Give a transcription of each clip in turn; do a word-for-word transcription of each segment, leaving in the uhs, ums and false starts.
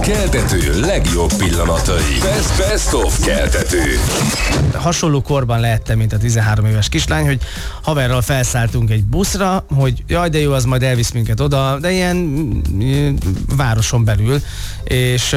keltető legjobb pillanatai. Best, best of keltető. Hasonló korban lehettem, mint a tizenhárom éves kislány, hogy haverral felszálltunk egy buszra, hogy jaj, de jó, az majd elvisz minket oda, de ilyen városon belül, és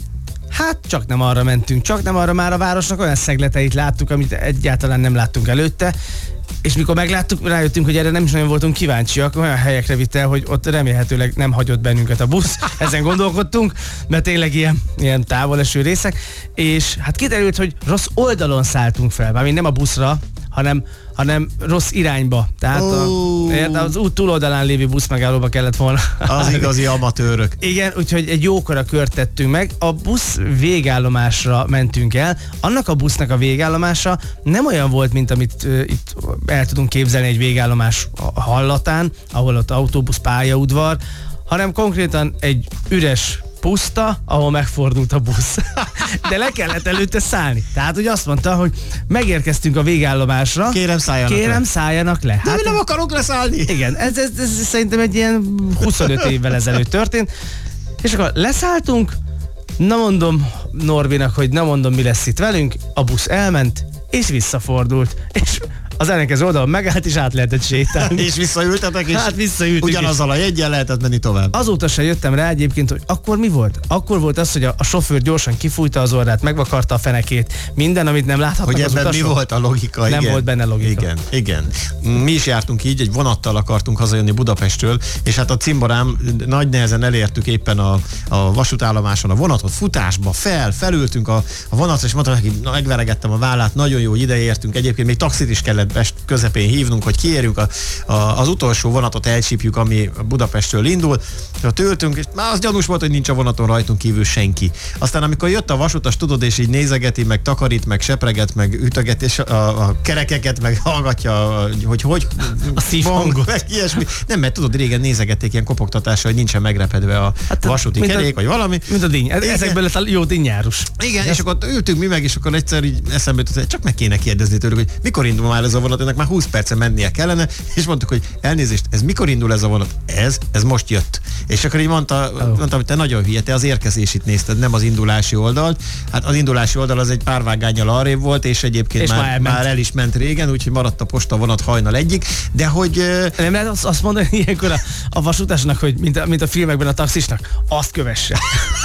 hát csak nem arra mentünk, csak nem arra, már a városnak olyan szegleteit láttuk, amit egyáltalán nem láttunk előtte, és mikor megláttuk, rájöttünk, hogy erre nem is nagyon voltunk kíváncsiak, olyan helyekre vitt el, hogy ott remélhetőleg nem hagyott bennünket a busz, ezen gondolkodtunk, mert tényleg ilyen, ilyen távoleső részek, és hát kiderült, hogy rossz oldalon szálltunk fel, mármint nem a buszra, hanem, hanem rossz irányba. Tehát oh. a, az út túloldalán lévő buszmegállóba kellett volna. Az igazi amatőrök. Igen, úgyhogy egy jókora kört tettünk meg. A busz végállomásra mentünk el. Annak a busznak a végállomása nem olyan volt, mint amit uh, itt el tudunk képzelni egy végállomás hallatán, ahol ott autóbusz pályaudvar, hanem konkrétan egy üres puszta, ahol megfordult a busz. De le kellett előtte szállni. Tehát, hogy azt mondta, hogy megérkeztünk a végállomásra. Kérem szálljanak Kérem, le. szálljanak le. Hát, de mi nem akarok leszállni. Igen, ez, ez, ez szerintem egy ilyen huszonöt évvel ezelőtt történt. És akkor leszálltunk, na mondom Norbinak, hogy na mondom, mi lesz itt velünk. A busz elment, és visszafordult. És az ellenkező oldalon megállt, és át lehetett sétálni. És visszaültetek, és hát visszaültük, ugyanazzal a jeggyel lehetett menni tovább. Azóta sem jöttem rá egyébként, hogy akkor mi volt? Akkor volt az, hogy a, a sofőr gyorsan kifújta az orrát, megvakarta a fenekét, minden, amit nem láthatnak hogy az ebben utasok. mi volt a logika? Nem igen. volt benne logika. Igen, igen. Mi is jártunk így, egy vonattal akartunk hazajönni Budapestről, és hát a cimborám nagy nehezen elértük éppen a, a vasútállomáson a vonatot, futásba, fel, felültünk a, a vonatra, és mondtam, hogy megveregettem a vállát, nagyon jó ide értünk. Egyébként még taxit is kellett Pest közepén hívnunk, hogy kiérjünk a, a, az utolsó vonatot, elcsípjük, ami Budapestről indul. Ott ültünk, és már az gyanús volt, hogy nincs a vonaton rajtunk kívül senki. Aztán amikor jött a vasutas, tudod, és így nézegeti, meg takarít, meg sepreget, meg ütöget, és a, a kerekeket, meg hallgatja, hogy hogy a szívhangot. Meg ilyesmi. Nem, mert tudod, régen nézegették ilyen kopogtatásra, hogy nincsen megrepedve a hát, vasúti kerék, a, vagy valami. Mint a díny. Ezekből lett a jó dinnyárus. Igen, és akkor ültünk mi meg, és akkor egyszer így eszembe jutott, hogy csak meg kéne kérdezni tőlük, hogy mikor indul már ez a vonat, ennek már húsz percen mennie kellene, és mondtuk, hogy elnézést, ez mikor indul ez a vonat? Ez, ez most jött. És akkor így mondta, oh. mondtam, hogy te nagyon hülye, te az érkezését nézted, nem az indulási oldalt. Hát az indulási oldal az egy pár vágánnyal arrébb volt, és egyébként és már, már, már el is ment régen, úgyhogy maradt a posta vonat hajnal egyik, de hogy... Nem lehet azt, azt mondani ilyenkor a, a vasútásnak, hogy mint a, mint a filmekben a taxisnak, azt kövesse.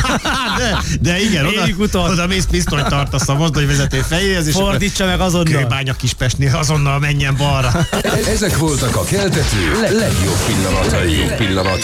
de, de igen, oda, oda mész pisztolyt tartasz a mozdonyvezető fejéhez, és fordítsa meg azonnal. Kőbánya Kispestnél azonnal menjen balra. Ezek voltak a keltető legjobb pillanatai. Pillanat.